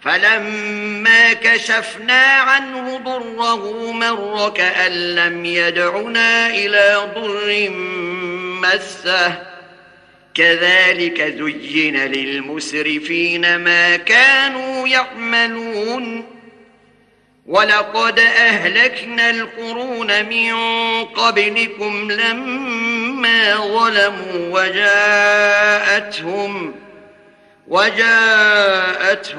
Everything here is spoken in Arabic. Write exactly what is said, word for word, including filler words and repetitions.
فلما كشفنا عنه ضره مر كأن لم يدعنا إلى ضر مسه كذلك زين للمسرفين ما كانوا يعملون ولقد أهلكنا القرون من قبلكم لما ظلموا وجاءتهم وجاءتهم